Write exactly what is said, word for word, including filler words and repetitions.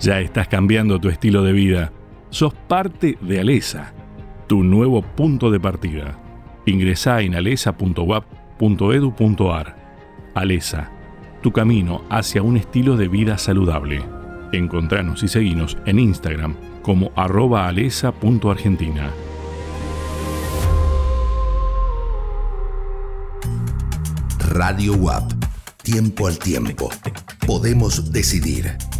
Ya estás cambiando tu estilo de vida. Sos parte de Alesa, tu nuevo punto de partida. Ingresá en alesa punto u a p punto edu punto a r. Alesa, tu camino hacia un estilo de vida saludable. Encontranos y seguinos en Instagram como arroba alesa punto argentina. Radio U A P. Tiempo al tiempo. Podemos decidir.